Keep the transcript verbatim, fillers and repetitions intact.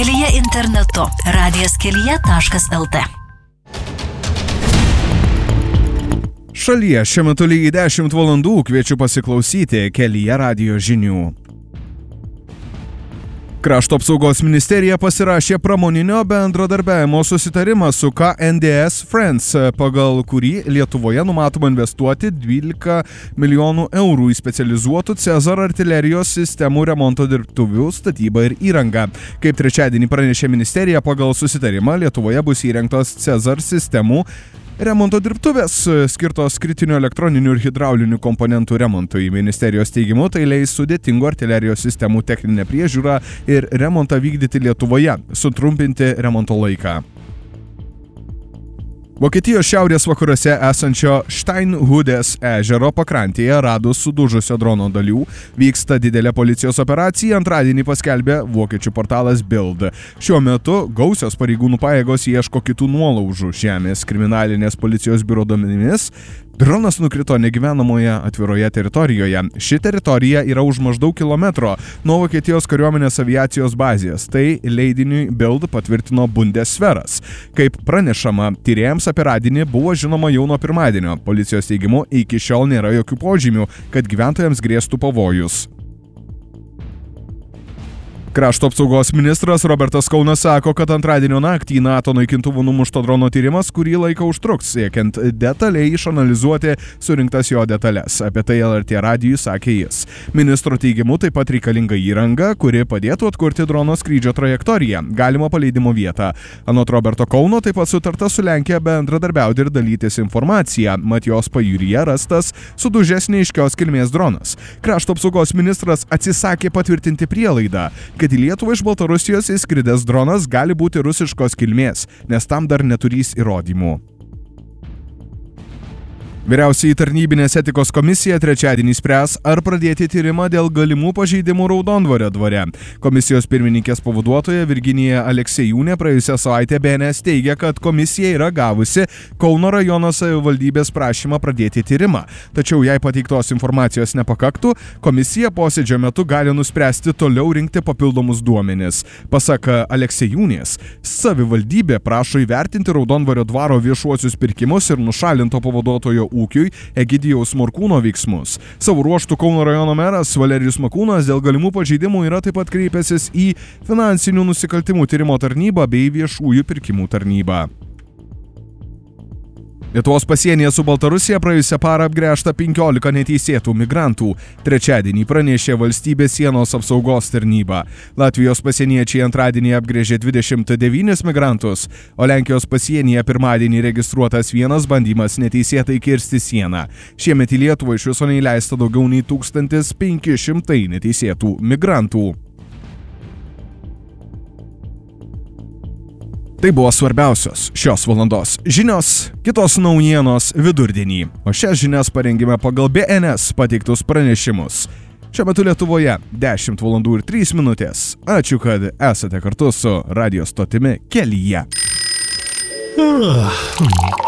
kelyje internetu radijas kelyje taškas lt. Šalyje šiuo metu lygiai dešimt valandų, kviečiu pasiklausyti Kelyje radijo žinių. Krašto apsaugos ministerija pasirašė pramoninio bendradarbiavimo susitarimą su K N D S France, pagal kurį Lietuvoje numatoma investuoti dvylika milijonų eurų į specializuotų Cezar artilerijos sistemų remonto dirbtuvių statybą ir įrangą. Kaip trečiadienį pranešė ministerija, pagal susitarimą Lietuvoje bus įrengtos Cezar sistemų remonto dirbtuvės skirtos kritinių elektroninių ir hidraulinių komponentų remontui. Ministerijos teigimu, tai leis sudėtingų artilerijos sistemų techninę priežiūrą ir remontą vykdyti Lietuvoje, sutrumpinti remonto laiką. Vokietijos šiaurės vakaruose esančio Steinhudės ežero pakrantėje radus sudužusio drono dalių vyksta didelė policijos operacija, antradienį paskelbė vokiečių portalas Bild. Šiuo metu gausios pareigūnų pajėgos ieško kitų nuolaužų. Žemės kriminalinės policijos biuro duomenimis dronas nukrito negyvenamoje atviroje teritorijoje. Ši teritorija yra už maždaug kilometro nuo Vokietijos kariuomenės aviacijos bazės. Tai leidiniui Bild patvirtino Bundesveras. Kaip pranešama, tyrėjams apie radinį buvo žinoma jau nuo pirmadienio. Policijos teigimu, iki šiol nėra jokių požymių, kad gyventojams grėstų pavojus. Krašto apsaugos ministras Robertas Kaunas sako, kad antradienio naktį NATO naikintuvų numušto drono tyrimas kurį laiką užtruks, siekiant detaliai išanalizuoti surinktas jo detalės. Apie tai L R T radijui sakė jis. Ministro teigimu taip pat reikalinga įranga, kuri padėtų atkurti drono skrydžio trajektoriją, galimą paleidimo vietą. Anot Roberto Kauno taip pat sutarta su Lenkija bendradarbiauti ir dalytis informaciją, mat jos pajūryje rastas sudužęs neaiškios kilmės dronas. Krašto apsaugos ministras atsisakė patvirtinti prielaidą, kad į Lietuvą iš Baltarusijos įskridęs dronas gali būti rusiškos kilmės, nes tam dar neturys įrodymų. Vyriausioji tarnybinės etikos komisija trečiadienį spręs, ar pradėti tyrimą dėl galimų pažeidimų Raudondvario dvare. Komisijos pirmininkės pavaduotoja Virginija Aleksejūnė praėjusią savaitę B N S teigia, kad komisija yra gavusi Kauno rajono savivaldybės prašymą pradėti tyrimą. Tačiau jei pateiktos informacijos nepakaktų, komisija posėdžio metu gali nuspręsti toliau rinkti papildomus duomenis. Pasak Aleksejūnės, savivaldybė prašo įvertinti Raudondvario dvaro viešuosius pirkimus ir nušalinto pavaduotojo ūkiui Egidijaus Morkūno veiksmus. Savo ruožtų Kauno rajono meras Valerijus Makūnas dėl galimų pažeidimų yra taip pat kreipęsis į finansinių nusikaltimų tyrimo tarnybą bei viešųjų pirkimų tarnybą. Lietuvos pasienyje su Baltarusija praėjusią parą apgręžta penkiolika neteisėtų migrantų. Trečiadienį pranešė valstybės sienos apsaugos tarnyba. Latvijos pasieniečiai antradienį apgręžė dvidešimt devynis migrantus, o Lenkijos pasienyje pirmadienį registruotas vienas bandymas neteisėtai kirsti sieną. Šiemet į Lietuvą iš viso neįleista daugiau nei tūkstantis penki šimtai neteisėtų migrantų. Tai buvo svarbiausios šios valandos žinios, kitos naujienos vidurdienį. O šias žinias parengėme pagal B N S pateiktus pranešimus. Šiuo metu Lietuvoje dešimt valandų ir trys minutės. Ačiū, kad esate kartu su radijo stotimi Kelyje.